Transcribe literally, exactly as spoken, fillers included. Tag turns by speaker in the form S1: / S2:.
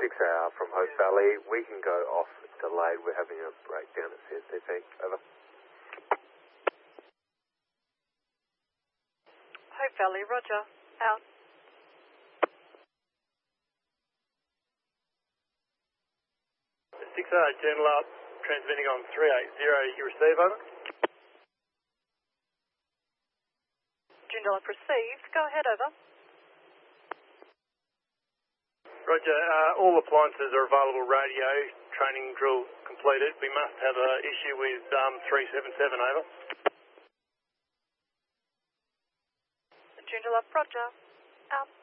S1: six A R from Hope Valley. We can go off delayed. We're having a breakdown at C S T P. Over.
S2: Hope Valley, roger. Out.
S3: six A, journal up, transmitting on three eight zero, you receive, over?
S2: Journal up received, go ahead, over.
S3: Roger, uh, all appliances are available radio, training drill completed. We must have an issue with um, three seven seven, over.
S2: Journal up, roger. Out.